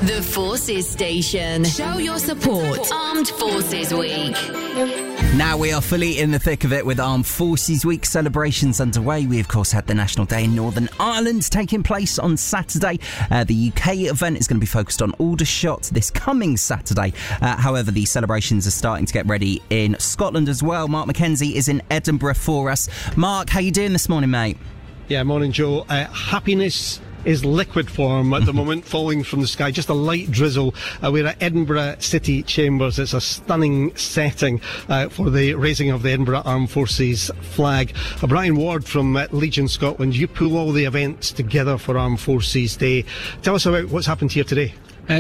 The Forces Station. Show your support. Armed Forces Week. Now we are fully in the thick of it with Armed Forces Week celebrations underway. We, of course, had the National Day in Northern Ireland taking place on Saturday. The UK event is going to be focused on Aldershot this coming Saturday. However, the celebrations are starting to get ready in Scotland as well. Mark McKenzie is in Edinburgh for us. Mark, how you doing this morning, mate? Yeah, morning, Joe. Happiness is liquid form at the moment, falling from the sky, just a light drizzle. We're at Edinburgh City Chambers. It's a stunning setting for the raising of the Edinburgh Armed Forces flag. Brian Ward from Legion Scotland, you pull all the events together for Armed Forces Day. Tell us about what's happened here today.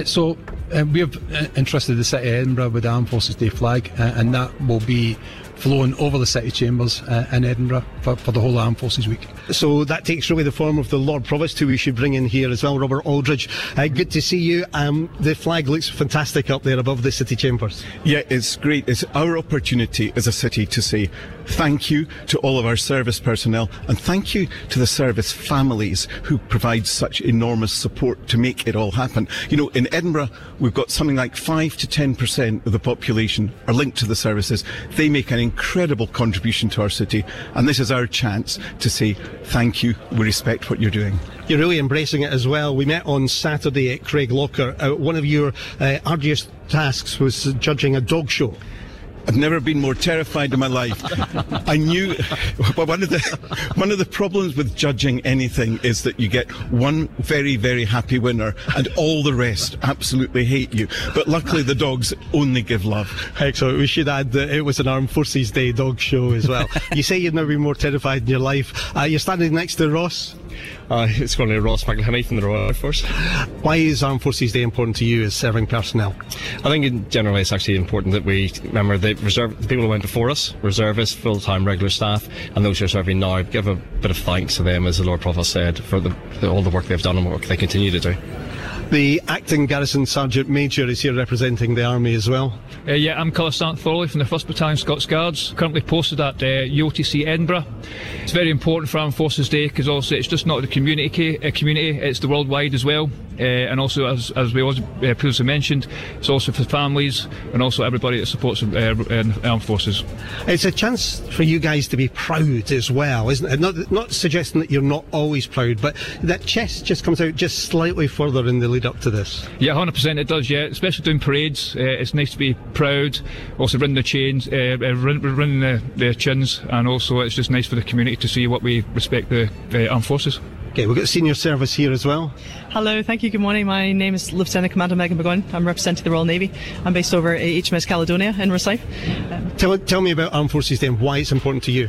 We have entrusted the City of Edinburgh with the Armed Forces Day flag, and that will be flown over the City Chambers in Edinburgh for the whole Armed Forces Week. So that takes really the form of the Lord Provost, who we should bring in here as well, Robert Aldridge. Good to see you. The flag looks fantastic up there above the City Chambers. Yeah, it's great. It's our opportunity as a city to say thank you to all of our service personnel, and thank you to the service families who provide such enormous support to make it all happen. You know, in Edinburgh, we've got something like 5 to 10% of the population are linked to the services. They make an incredible contribution to our city, and this is our chance to say thank you. We respect what you're doing. You're really embracing it as well. We met on Saturday at Craiglocker. One of your arduous tasks was judging a dog show. I've never been more terrified in my life. I knew one of the problems with judging anything is that you get one very, very happy winner and all the rest absolutely hate you. But luckily the dogs only give love. Excellent. We should add that it was an Armed Forces Day dog show as well. You say you've never been more terrified in your life. You're standing next to Ross. It's going to Ross McElhinney from the Royal Air Force. Why is Armed Forces Day important to you as serving personnel? I think in general it's actually important that we remember the people who went before us, reservists, full-time regular staff, and those who are serving now. Give a bit of thanks to them, as the Lord Provost said, for all the work they've done and what they continue to do. The Acting Garrison Sergeant Major is here representing the Army as well. Yeah, I'm Colour Sergeant Thorley from the 1st Battalion Scots Guards, currently posted at UOTC Edinburgh. It's very important for Armed Forces Day because also it's just not the community, it's the worldwide as well. And also, as we always previously mentioned, it's also for families and also everybody that supports armed forces. It's a chance for you guys to be proud as well, isn't it? Not suggesting that you're not always proud, but that chest just comes out just slightly further in the lead up to this. Yeah, 100% it does, yeah. Especially doing parades, it's nice to be proud, also running the chains, running the chins, and also it's just nice for the community to see what we respect the armed forces. Okay, we've got senior service here as well. Hello, thank you, good morning. My name is Lieutenant Commander Megan McGowan. I'm representing the Royal Navy. I'm based over at HMS Caledonia in Rosyth. Tell me about Armed Forces Day and why it's important to you.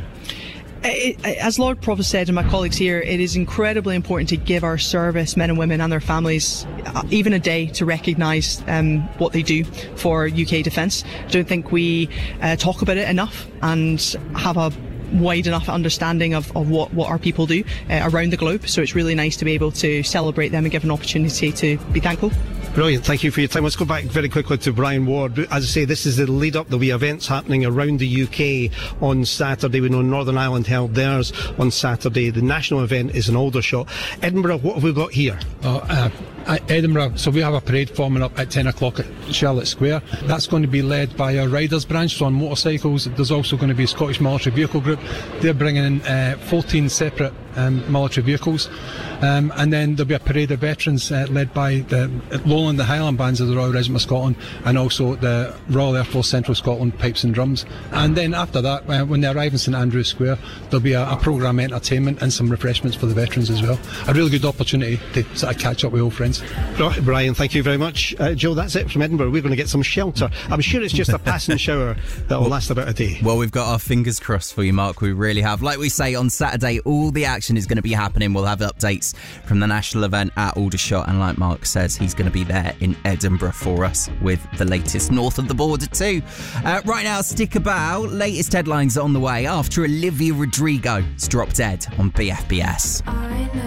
As Lord Provost said and my colleagues here, it is incredibly important to give our service men and women and their families even a day to recognise what they do for UK defence. I don't think we talk about it enough and have a wide enough understanding of what our people do around the globe, so it's really nice to be able to celebrate them and give an opportunity to be thankful. Brilliant, thank you for your time. Let's go back very quickly to Brian Ward. As I say, this is the lead up. There'll be events happening around the UK on Saturday. We know Northern Ireland held theirs on Saturday. The national event is in Aldershot. Edinburgh, what have we got here? At Edinburgh, so we have a parade forming up at 10 o'clock at Charlotte Square. That's going to be led by our riders branch, so on motorcycles. There's also going to be a Scottish Military Vehicle Group. They're bringing in 14 separate military vehicles, and then there'll be a parade of veterans led by the Lowland, the Highland Bands of the Royal Regiment of Scotland, and also the Royal Air Force Central Scotland Pipes and Drums. And then after that, when they arrive in St Andrews Square, there'll be a programme of entertainment and some refreshments for the veterans as well. A really good opportunity to sort of catch up with old friends. Brian, thank you very much. Joe, that's it from Edinburgh. We're going to get some shelter. I'm sure it's just a passing shower that will last about a day. Well, we've got our fingers crossed for you, Mark. We really have. Like we say, on Saturday, all the action is going to be happening. We'll have updates from the national event at Aldershot, and like Mark says, he's going to be there in Edinburgh for us with the latest north of the border too. Right now, stick about. Latest headlines on the way after Olivia Rodrigo is dropped dead on BFBS.